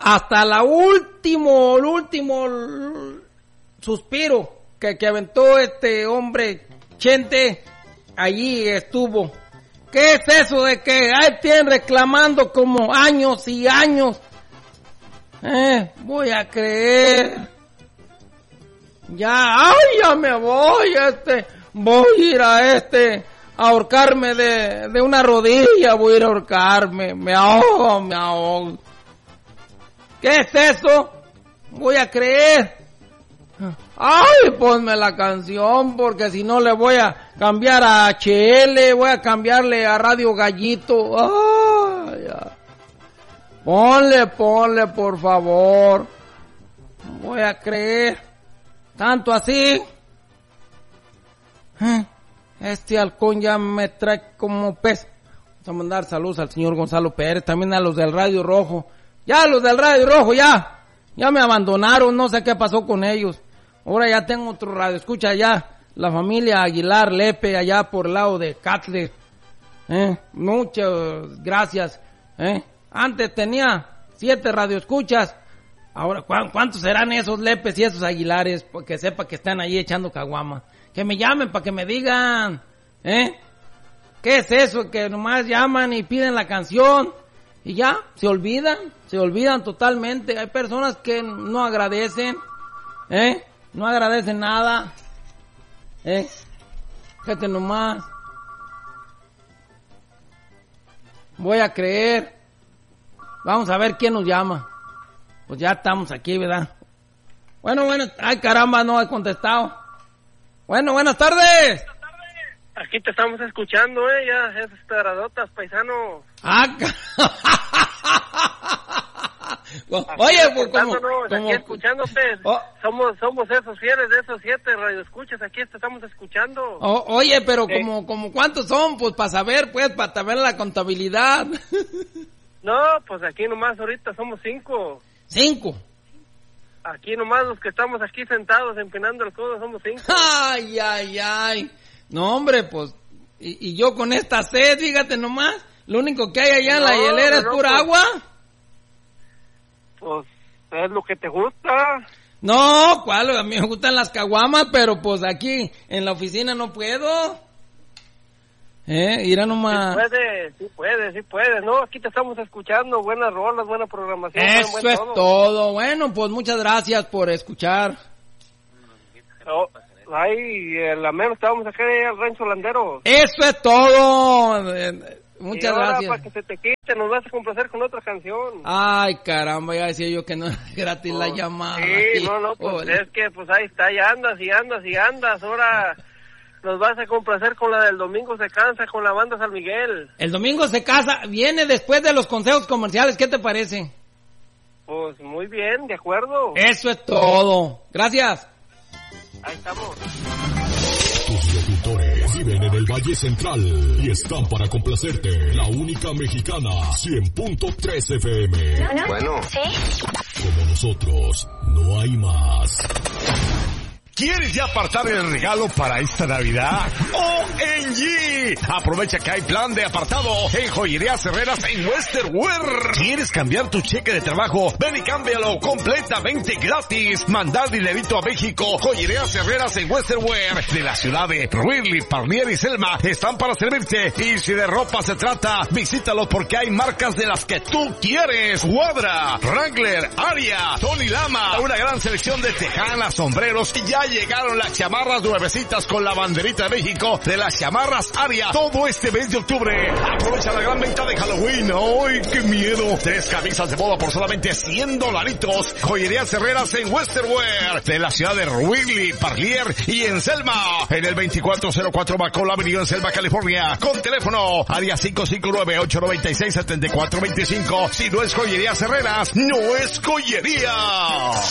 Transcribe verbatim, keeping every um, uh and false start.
hasta la último, el último suspiro que, que aventó este hombre Chente, allí estuvo. ¿Qué es eso de que ahí tienen reclamando como años y años? Eh, voy a creer. Ya, ay, ya me voy, este, voy a ir a este, a ahorcarme de, de una rodilla, voy a ir a ahorcarme, me ahogo, me ahogo. ¿Qué es eso? Voy a creer. Ay, ponme la canción, porque si no le voy a cambiar a H L, voy a cambiarle a Radio Gallito. Ay, ya. Ponle, ponle, por favor. Voy a creer. Tanto así. Este halcón ya me trae como pez. Vamos a mandar saludos al señor Gonzalo Pérez, también a los del Radio Rojo. Ya los del Radio Rojo, ya. Ya me abandonaron, no sé qué pasó con ellos. Ahora ya tengo otro radio escucha allá. La familia Aguilar Lepe, allá por el lado de Catle. Eh, muchas gracias. Eh. Antes tenía siete radioescuchas. Ahora, ¿cuántos serán esos Lepes y esos Aguilares? Porque sepa que están ahí echando caguama. Que me llamen para que me digan. ¿Eh? ¿Qué es eso? Que nomás llaman y piden la canción. Y ya, se olvidan. Se olvidan totalmente. Hay personas que no agradecen. ¿Eh? No agradecen nada. ¿Eh? Fíjate nomás. Voy a creer. Vamos a ver quién nos llama. Pues ya estamos aquí, ¿verdad? Bueno, bueno. Ay, caramba, no he contestado. Bueno, buenas tardes. Aquí te estamos escuchando, eh, ya, esas pedradotas, paisano. Ah, oye, pues como, como... Aquí escuchándote, oh. somos somos esos fieles de esos siete radioescuchas, aquí te estamos escuchando. Oh, oye, pero eh. como como ¿cuántos son? Pues para saber, pues, para saber la contabilidad. No, pues aquí nomás ahorita somos cinco. ¿Cinco? Aquí nomás los que estamos aquí sentados empinando el codo somos cinco. Ay, ay, ay. No, hombre, pues, y, y yo con esta sed, fíjate nomás, lo único que hay allá en no, la hielera no, es pura pues, agua. Pues, es lo que te gusta. No, cuál, a mí me gustan las caguamas, pero pues aquí en la oficina no puedo. Eh, irá nomás. Sí puede, sí puede, sí puede, no, aquí te estamos escuchando, buenas rolas, buena programación. Eso buen, buen es todo. todo, bueno, pues muchas gracias por escuchar. Oh. Ay, la menos estábamos aquí al Rancho Landero. Eso es todo. Muchas y ahora, gracias. Para que se te quite, nos vas a complacer con otra canción. Ay, caramba, ya decía yo que no era gratis oh, la llamada. Sí, aquí. no, no, pues Ole. Es que pues ahí está, y andas, y andas, y andas. Ahora nos vas a complacer con la del Domingo se cansa, con la banda San Miguel. El Domingo se casa, viene después de los consejos comerciales, ¿qué te parece? Pues muy bien, de acuerdo. Eso es todo. Gracias. Ahí estamos. Tus locutores viven en el Valle Central y están para complacerte. La única mexicana, cien punto tres F M. ¿No, no? Bueno. ¿Sí? Como nosotros, no hay más. ¿Quieres ya apartar el regalo para esta Navidad? ¡O M G! Aprovecha que hay plan de apartado en Joyerías Herreras en Western Wear. ¿Quieres cambiar tu cheque de trabajo? Ven y cámbialo completamente gratis. Mandar dinerito a México. Joyerías Herreras en Western Wear de la ciudad de Ruilly, Parlier y Selma están para servirte. Y si de ropa se trata, visítalos porque hay marcas de las que tú quieres. Guadra, Wrangler, Aria, Tony Lama. Una gran selección de tejanas, sombreros y ya llegaron las chamarras nuevecitas con la banderita de México de las chamarras Aria todo este mes de octubre. Aprovecha la gran venta de Halloween. ¡Ay, qué miedo! Tres camisas de boda por solamente cien dolaritos. Joyerías Herreras en Western Wear de la ciudad de Ruilly, Parlier y en Selma. En el veinticuatro cero cuatro Macola Avenue en Selma, California. Con teléfono área cinco cinco nueve, ocho nueve seis, siete cuatro dos cinco. Si no es Joyerías Herreras, no es joyería.